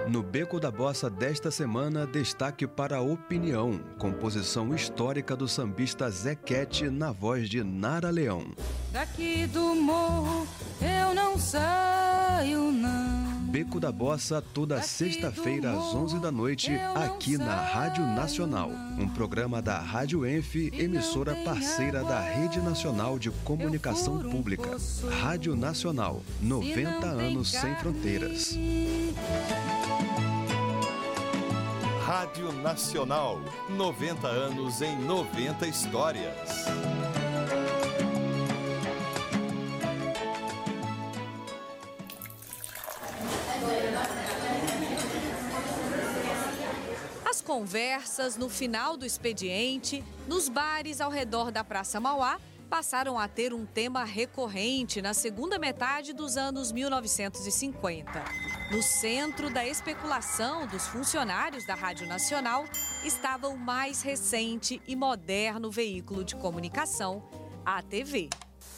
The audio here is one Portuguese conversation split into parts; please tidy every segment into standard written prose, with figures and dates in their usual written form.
No Beco da Bossa desta semana, destaque para a Opinião, composição histórica do sambista Zequete na voz de Nara Leão. Daqui do morro eu não saio, não. Beco da Bossa, toda sexta-feira às 11 da noite, aqui na Rádio Nacional. Um programa da Rádio Enf, emissora parceira da Rede Nacional de Comunicação Pública. Rádio Nacional, 90 anos sem fronteiras. Rádio Nacional, 90 anos em 90 histórias. As conversas no final do expediente, nos bares ao redor da Praça Mauá, passaram a ter um tema recorrente na segunda metade dos anos 1950. No centro da especulação dos funcionários da Rádio Nacional estava o mais recente e moderno veículo de comunicação, a TV.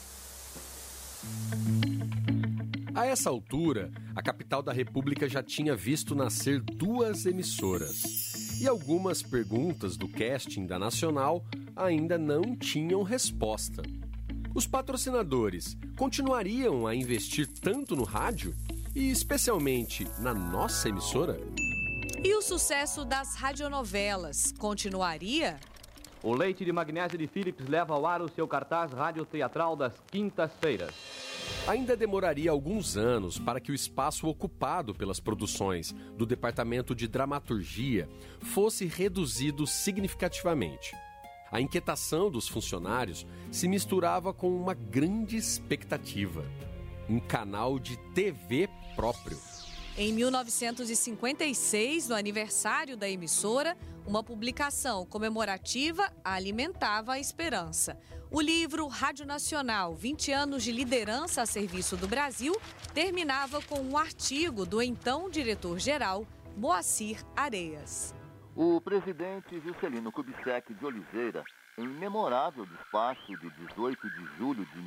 A essa altura, a capital da República já tinha visto nascer 2 emissoras. E algumas perguntas do casting da Nacional ainda não tinham resposta. Os patrocinadores continuariam a investir tanto no rádio e especialmente na nossa emissora? E o sucesso das radionovelas continuaria? O leite de magnésio de Philips leva ao ar o seu cartaz radioteatral das quintas-feiras. Ainda demoraria alguns anos para que o espaço ocupado pelas produções do Departamento de Dramaturgia fosse reduzido significativamente. A inquietação dos funcionários se misturava com uma grande expectativa: um canal de TV próprio. Em 1956, no aniversário da emissora, uma publicação comemorativa alimentava a esperança. O livro Rádio Nacional, 20 anos de liderança a serviço do Brasil, terminava com um artigo do então diretor-geral, Moacir Areias. O presidente Juscelino Kubitschek de Oliveira, em memorável despacho de 18 de julho de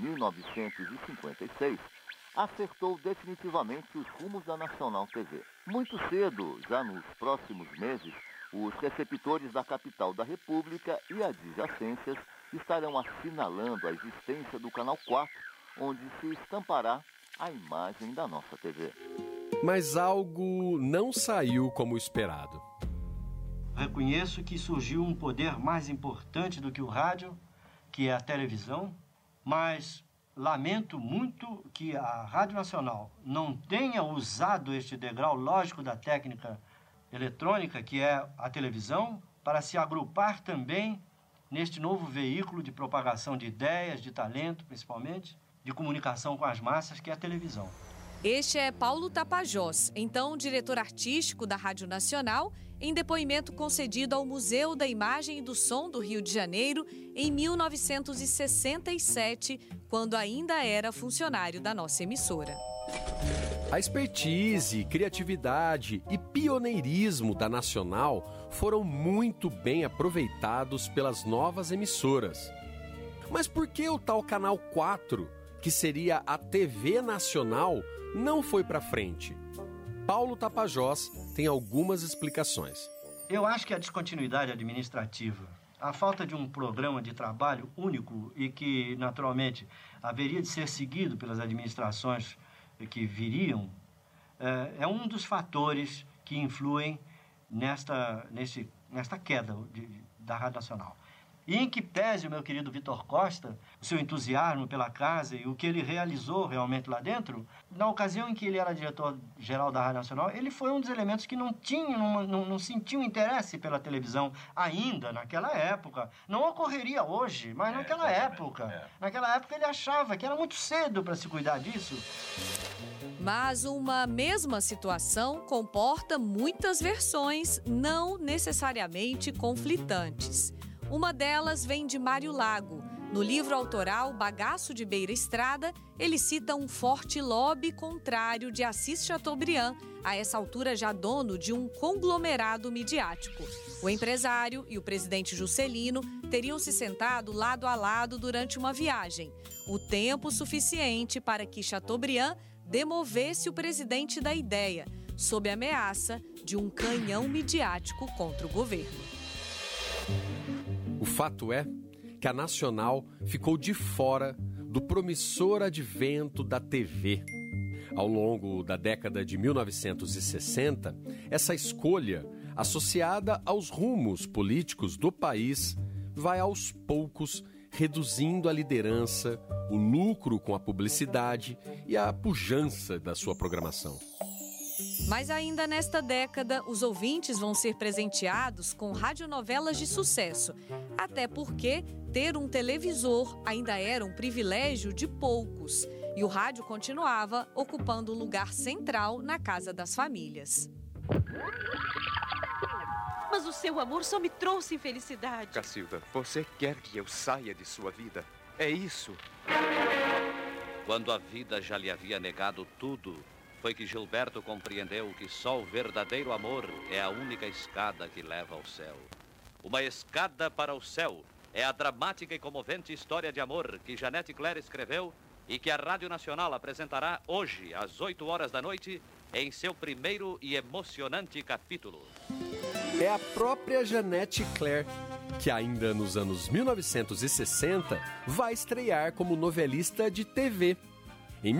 1956, acertou definitivamente os rumos da Nacional TV. Muito cedo, já nos próximos meses, os receptores da capital da República e adjacências estarão assinalando a existência do Canal 4, onde se estampará a imagem da nossa TV. Mas algo não saiu como esperado. Reconheço que surgiu um poder mais importante do que o rádio, que é a televisão, mas lamento muito que a Rádio Nacional não tenha usado este degrau lógico da técnica eletrônica, que é a televisão, para se agrupar também neste novo veículo de propagação de ideias, de talento, principalmente, de comunicação com as massas, que é a televisão. Este é Paulo Tapajós, então diretor artístico da Rádio Nacional, em depoimento concedido ao Museu da Imagem e do Som do Rio de Janeiro em 1967, quando ainda era funcionário da nossa emissora. A expertise, criatividade e pioneirismo da Nacional foram muito bem aproveitados pelas novas emissoras. Mas por que o tal Canal 4, que seria a TV Nacional, não foi para frente? Paulo Tapajós tem algumas explicações. Eu acho que a descontinuidade administrativa, a falta de um programa de trabalho único e que, naturalmente, haveria de ser seguido pelas administrações que viriam, é um dos fatores que influem nesta queda da Rádio Nacional. E em que pese o meu querido Vitor Costa, o seu entusiasmo pela casa e o que ele realizou realmente lá dentro, na ocasião em que ele era diretor-geral da Rádio Nacional, ele foi um dos elementos que não sentiu interesse pela televisão ainda naquela época. Não ocorreria hoje, mas naquela época. Naquela época ele achava que era muito cedo para se cuidar disso. Mas uma mesma situação comporta muitas versões, não necessariamente conflitantes. Uma delas vem de Mário Lago. No livro autoral Bagaço de Beira Estrada, ele cita um forte lobby contrário de Assis Chateaubriand, a essa altura já dono de um conglomerado midiático. O empresário e o presidente Juscelino teriam se sentado lado a lado durante uma viagem, o tempo suficiente para que Chateaubriand demovesse o presidente da ideia, sob a ameaça de um canhão midiático contra o governo. O fato é que a Nacional ficou de fora do promissor advento da TV. Ao longo da década de 1960, essa escolha, associada aos rumos políticos do país, vai aos poucos reduzindo a liderança, o lucro com a publicidade e a pujança da sua programação. Mas ainda nesta década, os ouvintes vão ser presenteados com radionovelas de sucesso, até porque ter um televisor ainda era um privilégio de poucos, e o rádio continuava ocupando um lugar central na casa das famílias. Mas o seu amor só me trouxe infelicidade. Cacilda, você quer que eu saia de sua vida? É isso? Quando a vida já lhe havia negado tudo, foi que Gilberto compreendeu que só o verdadeiro amor é a única escada que leva ao céu. Uma escada para o céu é a dramática e comovente história de amor que Janete Claire escreveu e que a Rádio Nacional apresentará hoje, às 8 horas da noite, em seu primeiro e emocionante capítulo. É a própria Janete Claire, que ainda nos anos 1960 vai estrear como novelista de TV. Em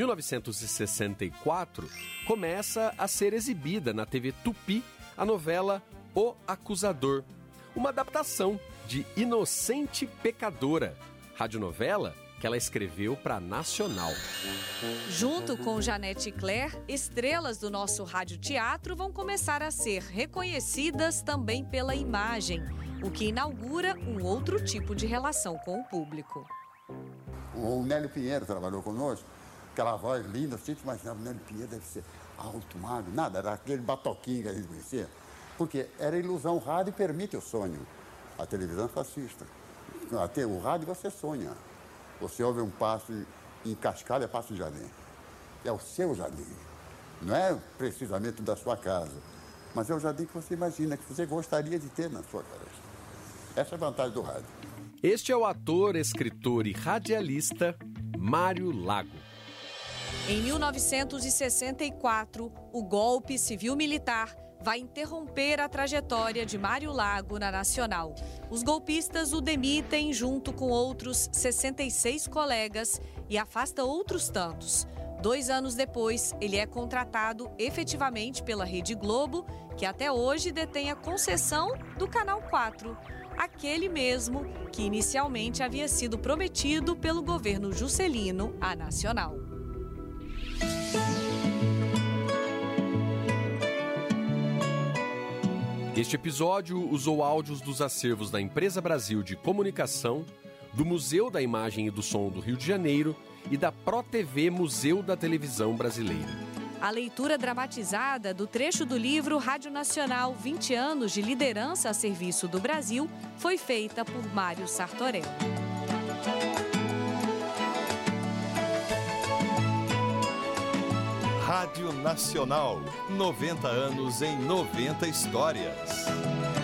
1964, começa a ser exibida na TV Tupi a novela O Acusador, uma adaptação de Inocente Pecadora, radionovela que ela escreveu para a Nacional. Junto com Janete Claire, estrelas do nosso radioteatro vão começar a ser reconhecidas também pela imagem, o que inaugura um outro tipo de relação com o público. O Nélio Pinheiro trabalhou conosco, aquela voz linda, você imaginava, o Nélio Pinheiro deve ser alto, magro, nada, era aquele batoquinho que a gente conhecia, porque era ilusão, o rádio permite o sonho, a televisão é fascista, até o rádio você sonha. Você ouve um passo em Cascalho, é passo de jardim. É o seu jardim. Não é precisamente da sua casa, mas é o jardim que você imagina, que você gostaria de ter na sua casa. Essa é a vantagem do rádio. Este é o ator, escritor e radialista Mário Lago. Em 1964, o golpe civil-militar vai interromper a trajetória de Mário Lago na Nacional. Os golpistas o demitem junto com outros 66 colegas e afasta outros tantos. 2 anos depois, ele é contratado efetivamente pela Rede Globo, que até hoje detém a concessão do Canal 4, aquele mesmo que inicialmente havia sido prometido pelo governo Juscelino à Nacional. Este episódio usou áudios dos acervos da Empresa Brasil de Comunicação, do Museu da Imagem e do Som do Rio de Janeiro e da ProTV Museu da Televisão Brasileira. A leitura dramatizada do trecho do livro Rádio Nacional 20 anos de liderança a serviço do Brasil foi feita por Mário Sartorel. Rádio Nacional, 90 anos em 90 histórias.